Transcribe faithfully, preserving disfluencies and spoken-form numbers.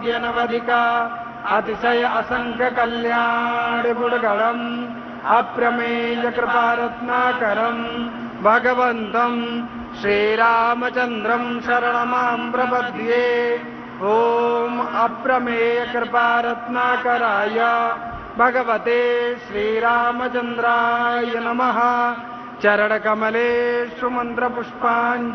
अनवधिक अतिशय असंख्य कल्याणिपुडगणम् अप्रमेय कृपारत्नाकरम् भगवन्तं श्रीरामचन्द्रं शरणमां प्रपद्ये। ओम अप्रमेय कृपारत्नाकराय भगवते श्रीरामचन्द्राय नमः। चरणकमलेषु मन्त्रपुष्पाञ्जलिः।